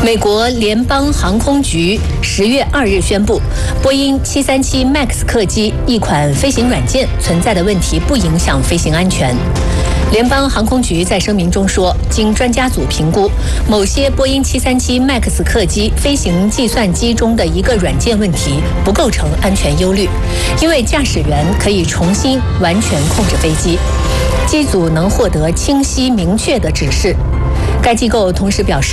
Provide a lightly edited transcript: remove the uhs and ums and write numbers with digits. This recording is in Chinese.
美国联邦航空局10月2日宣布，波音737 MAX 客机一款飞行软件存在的问题不影响飞行安全。联邦航空局在声明中说，经专家组评估，某些波音737 MAX 客机飞行计算机中的一个软件问题不构成安全忧虑，因为驾驶员可以重新完全控制飞机，机组能获得清晰明确的指示。该机构同时表示，